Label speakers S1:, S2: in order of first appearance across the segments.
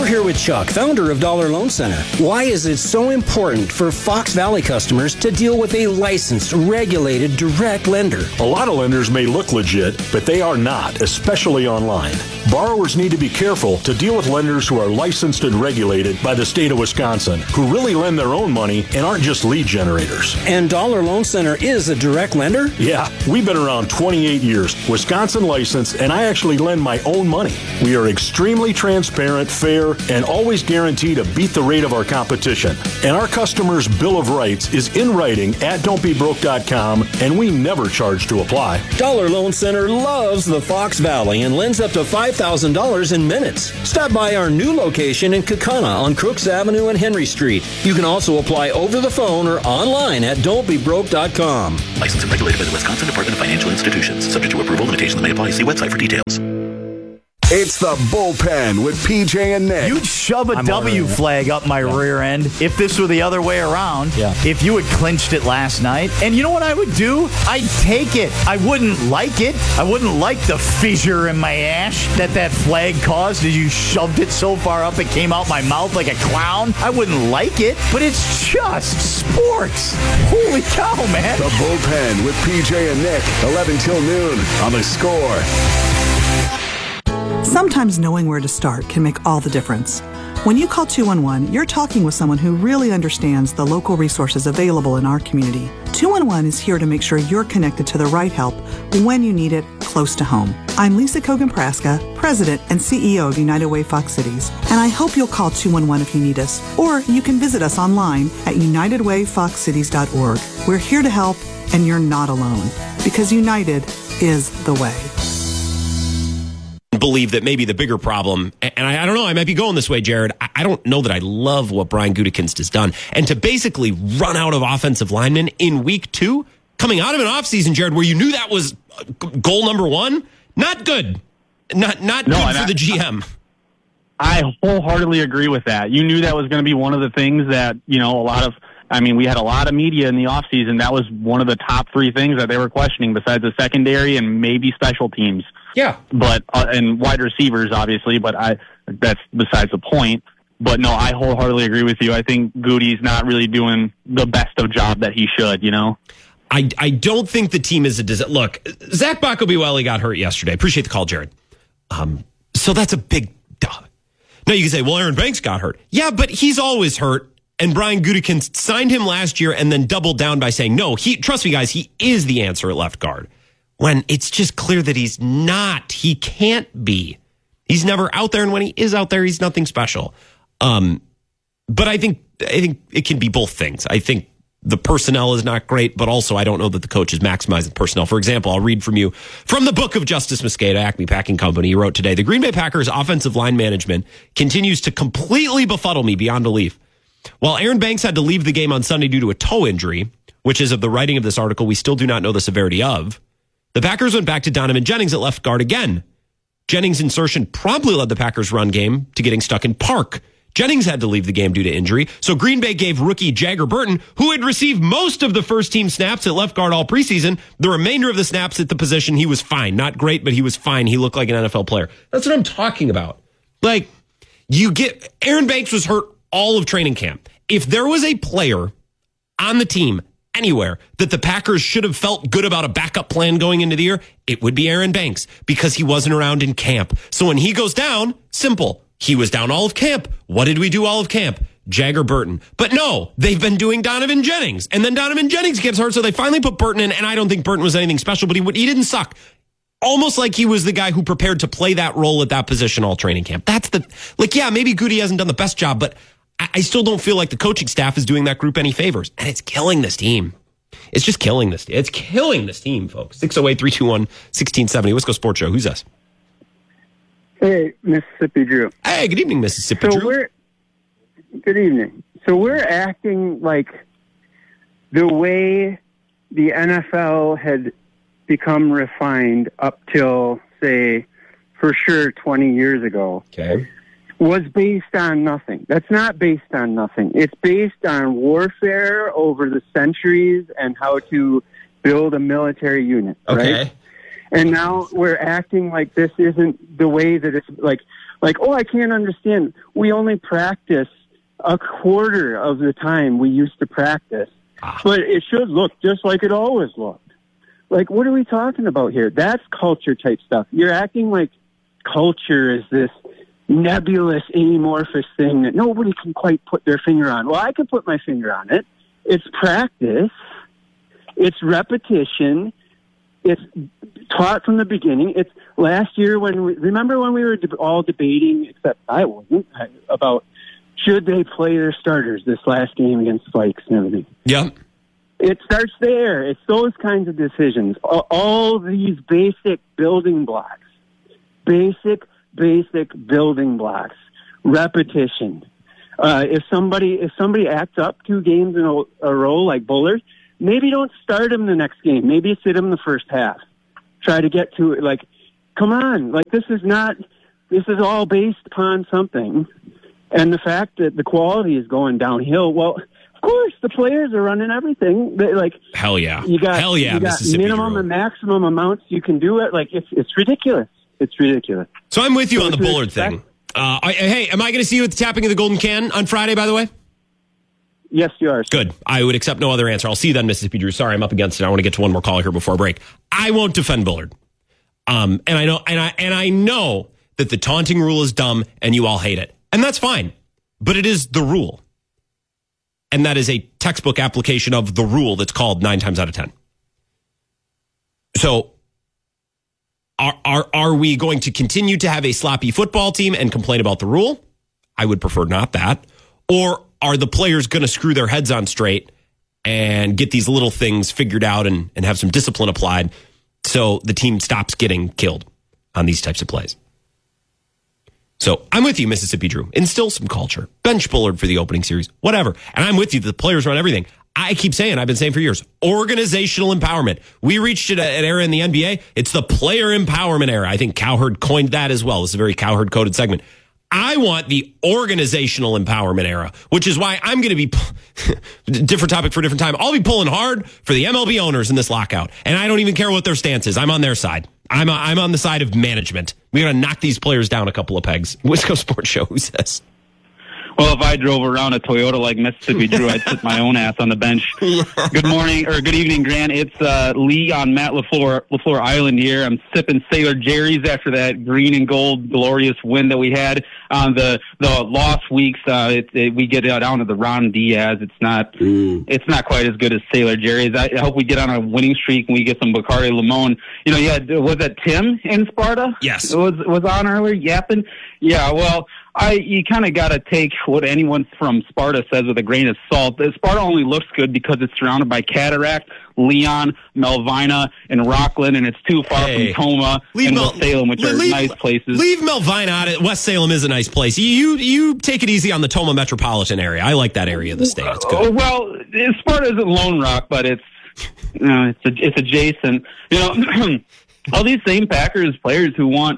S1: We're here with Chuck, founder of Dollar Loan Center. Why is it so important for Fox Valley customers to deal with a licensed, regulated, direct lender?
S2: A lot of lenders may look legit, but they are not, especially online. Borrowers need to be careful to deal with lenders who are licensed and regulated by the state of Wisconsin, who really lend their own money and aren't just lead generators.
S1: And Dollar Loan Center is a direct lender?
S2: Yeah, we've been around 28 years, Wisconsin licensed, and I actually lend my own money. We are extremely transparent, fair, and always guarantee to beat the rate of our competition. And our customers' Bill of Rights is in writing at don'tbebroke.com, and we never charge to apply.
S1: Dollar Loan Center loves the Fox Valley and lends up to $5,000 in minutes. Stop by our new location in Kaukauna on Crooks Avenue and Henry Street. You can also apply over the phone or online at don'tbebroke.com.
S3: Licensed and regulated by the Wisconsin Department of Financial Institutions. Subject to approval, limitations may apply. See website for details.
S4: It's the bullpen with PJ and Nick.
S5: You'd shove a W flag up my rear end if this were the other way around.
S6: Yeah.
S5: If you had clinched it last night. And you know what I would do? I'd take it. I wouldn't like it. I wouldn't like the fissure in my ash that flag caused as you shoved it so far up it came out my mouth like a clown. I wouldn't like it, but it's just sports. Holy cow, man.
S4: The bullpen with PJ and Nick, 11 till noon on The Score.
S7: Sometimes knowing where to start can make all the difference. When you call 211, you're talking with someone who really understands the local resources available in our community. 211 is here to make sure you're connected to the right help when you need it close to home. I'm Lisa Kogan-Praska, President and CEO of United Way Fox Cities, and I hope you'll call 211 if you need us, or you can visit us online at unitedwayfoxcities.org. We're here to help, and you're not alone, because United is the way.
S6: Believe that maybe the bigger problem, and I don't know, I might be going this way, Jared. I don't know that I love what Brian Gutekunst has done. And to basically run out of offensive linemen in week 2, coming out of an offseason, Jared, where you knew that was goal number 1, not good. Not good for the GM.
S8: I wholeheartedly agree with that. You knew that was going to be one of the things that, we had a lot of media in the offseason. That was one of the top 3 things that they were questioning besides the secondary and maybe special teams.
S6: Yeah.
S8: But, and wide receivers, obviously, but that's besides the point. But no, I wholeheartedly agree with you. I think Goody's not really doing the best of job that he should,
S6: I don't think the team is a disaster. Look, Zach Baccobielli got hurt yesterday. Appreciate the call, Jared. So that's a big duh. Now you can say, well, Aaron Banks got hurt. Yeah, but he's always hurt. And Brian Gutekunst signed him last year and then doubled down by saying, no, trust me, guys, he is the answer at left guard. When it's just clear that he's not. He can't be. He's never out there, and when he is out there, he's nothing special. But I think it can be both things. I think the personnel is not great, but also I don't know that the coach is maximizing personnel. For example, I'll read from you from the book of Justice Mosqueda, Acme Packing Company. He wrote today, the Green Bay Packers offensive line management continues to completely befuddle me beyond belief. While Aaron Banks had to leave the game on Sunday due to a toe injury, which is of the writing of this article we still do not know the severity of, the Packers went back to Donovan Jennings at left guard again. Jennings' insertion promptly led the Packers' run game to getting stuck in park. Jennings had to leave the game due to injury, so Green Bay gave rookie Jagger Burton, who had received most of the first-team snaps at left guard all preseason, the remainder of the snaps at the position. He was fine. Not great, but he was fine. He looked like an NFL player. That's what I'm talking about. Like, Aaron Banks was hurt all of training camp. If there was a player on the team anywhere that the Packers should have felt good about a backup plan going into the year, it would be Aaron Banks, because he wasn't around in camp. So when he goes down, simple. He was down all of camp. What did we do all of camp? Jagger Burton. But no, they've been doing Donovan Jennings. And then Donovan Jennings gets hurt, so they finally put Burton in, and I don't think Burton was anything special, but he didn't suck. Almost like he was the guy who prepared to play that role at that position all training camp. Maybe Goody hasn't done the best job, but I still don't feel like the coaching staff is doing that group any favors. And it's killing this team. It's just killing this. It's killing this team, folks. 608-321-1670. Wisco Sports Show. Who's this?
S9: Hey, Mississippi Drew.
S6: Hey, good evening, Mississippi Drew.
S9: Good evening. So we're acting like the way the NFL had become refined up till, say, for sure 20 years ago.
S6: Okay.
S9: Was based on nothing. That's not based on nothing. It's based on warfare over the centuries and how to build a military unit,
S6: okay.
S9: Right? And now we're acting like this isn't the way that it's like, Like, oh, I can't understand. We only practice a quarter of the time we used to practice. But it should look just like it always looked. Like, what are we talking about here? That's culture type stuff. You're acting like culture is this nebulous, amorphous thing that nobody can quite put their finger on. Well, I can put my finger on it. It's practice. It's repetition. It's taught from the beginning. It's last year remember when we were all debating, except I wasn't, about should they play their starters this last game against Spikes and everything.
S6: Yeah.
S9: It starts there. It's those kinds of decisions. All these basic building blocks. Basic building blocks. Repetition. If somebody acts up 2 games in a row like Bullard, maybe don't start him the next game. Maybe sit him the first half. Try to get to it. Like, come on. Like, this is all based upon something. And the fact that the quality is going downhill, well, of course, the players are running everything.
S6: Hell yeah.
S9: You got
S6: Mississippi
S9: minimum
S6: Drew.
S9: and maximum amounts you can do it. Like, it's ridiculous. It's ridiculous.
S6: So I'm with you on the Bullard thing. Hey, am I going to see you at the tapping of the Golden Can on Friday, by the way?
S9: Yes, you are.
S6: Good. I would accept no other answer. I'll see you then, Mississippi Drew. Sorry, I'm up against it. I want to get to one more call here before break. I won't defend Bullard. And I know that the taunting rule is dumb and you all hate it. And that's fine. But it is the rule. And that is a textbook application of the rule that's called 9 times out of 10. So are we going to continue to have a sloppy football team and complain about the rule? I would prefer not that. Or are the players going to screw their heads on straight and get these little things figured out and have some discipline applied so the team stops getting killed on these types of plays? So I'm with you, Mississippi Drew. Instill some culture. Bench Bullard for the opening series. Whatever. And I'm with you. The players run everything. I've been saying for years, organizational empowerment. We reached an era in the NBA. It's the player empowerment era. I think Cowherd coined that as well. This is a very Cowherd-coded segment. I want the organizational empowerment era, which is why I'm going to be different topic for a different time. I'll be pulling hard for the MLB owners in this lockout. And I don't even care what their stance is. I'm on their side. I'm on the side of management. We're going to knock these players down a couple of pegs. Wisco Sports Show, who says?
S8: Well, if I drove around a Toyota like Mississippi Drew, I'd sit my own ass on the bench. Good morning, or good evening, Grant. It's Lee on Matt LaFleur Island here. I'm sipping Sailor Jerry's after that green and gold glorious win that we had on the lost weeks. We get down to the Ron Diaz. It's not quite as good as Sailor Jerry's. I hope we get on a winning streak and we get some Bacardi Limon. You know, was that Tim in Sparta?
S6: Yes.
S8: Was on earlier yapping? Yeah, well, you kind of got to take what anyone from Sparta says with a grain of salt. Sparta only looks good because it's surrounded by Cataract, Leon, Melvina, and Rockland, and it's too far from Toma and West Salem, which are nice places.
S6: Leave Melvina out of it. West Salem is a nice place. You take it easy on the Toma metropolitan area. I like that area of the state. It's good.
S8: Well, Sparta isn't Lone Rock, but it's adjacent. You know, all these same Packers players who want,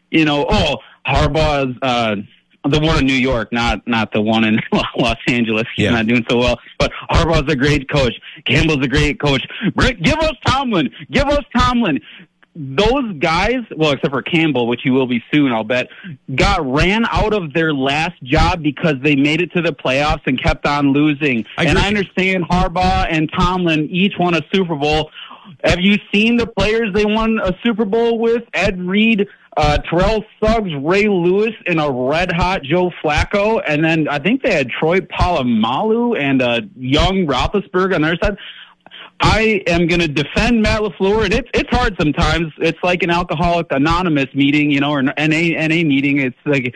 S8: Harbaugh's the one in New York, not the one in Los Angeles. He's not doing so well. But Harbaugh's a great coach. Campbell's a great coach. Give us Tomlin. Those guys, well, except for Campbell, which he will be soon, I'll bet, ran out of their last job because they made it to the playoffs and kept on losing. I understand Harbaugh and Tomlin each won a Super Bowl. Have you seen the players they won a Super Bowl with? Ed Reed, Terrell Suggs, Ray Lewis, and a red-hot Joe Flacco. And then I think they had Troy Polamalu and young Roethlisberger on their side. I am going to defend Matt LaFleur, and it's hard sometimes. It's like an Alcoholic Anonymous meeting, or an NA meeting. It's like,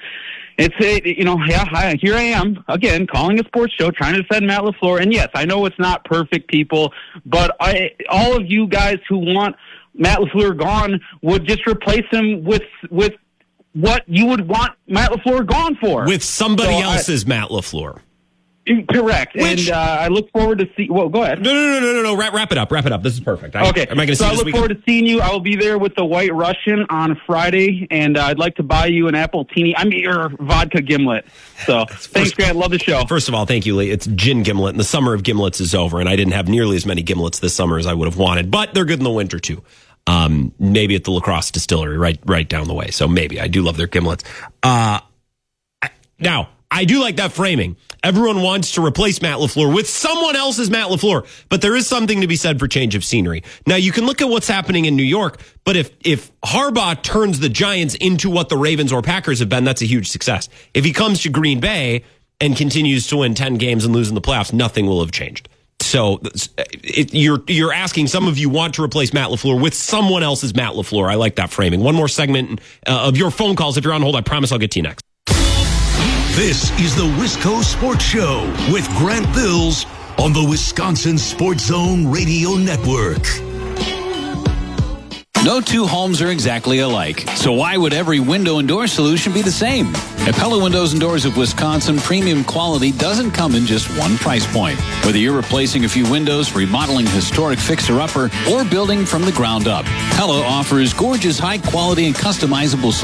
S8: here I am, again, calling a sports show, trying to defend Matt LaFleur. And yes, I know it's not perfect, people, but all of you guys who want Matt LaFleur gone would just replace him with what you would want Matt LaFleur gone for.
S6: With somebody else's Matt LaFleur.
S8: Correct. And I look forward to see. Well, go ahead.
S6: No. Wrap it up. This is perfect. Okay. Am I going to see you this weekend? I look forward
S8: to seeing you. I will be there with the White Russian on Friday, and I'd like to buy you an appletini. Your vodka gimlet. So thanks, Grant. Love the show.
S6: First of all, thank you, Lee. It's gin gimlet, and the summer of gimlets is over, and I didn't have nearly as many gimlets this summer as I would have wanted, but they're good in the winter too. Maybe at the La Crosse Distillery, right down the way. So maybe. I do love their gimlets. Now, I do like that framing. Everyone wants to replace Matt LaFleur with someone else's Matt LaFleur, but there is something to be said for change of scenery. Now, you can look at what's happening in New York, but if Harbaugh turns the Giants into what the Ravens or Packers have been, that's a huge success. If he comes to Green Bay and continues to win 10 games and lose in the playoffs, nothing will have changed. So you're asking, some of you want to replace Matt LaFleur with someone else's Matt LaFleur. I like that framing. One more segment of your phone calls. If you're on hold, I promise I'll get to you next.
S10: This is the Wisco Sports Show with Grant Bills on the Wisconsin Sports Zone Radio Network.
S11: No two homes are exactly alike, so why would every window and door solution be the same? At Pella Windows and Doors of Wisconsin, premium quality doesn't come in just one price point. Whether you're replacing a few windows, remodeling a historic fixer-upper, or building from the ground up, Pella offers gorgeous, high-quality, and customizable solutions